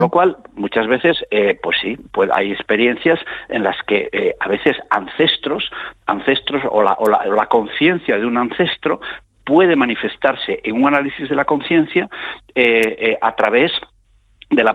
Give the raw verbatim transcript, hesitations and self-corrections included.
Lo cual, muchas veces, eh, pues sí, pues hay experiencias en las que eh, a veces ancestros, ancestros o la, o la, o la conciencia de un ancestro puede manifestarse en un análisis de la conciencia eh, eh, a través de la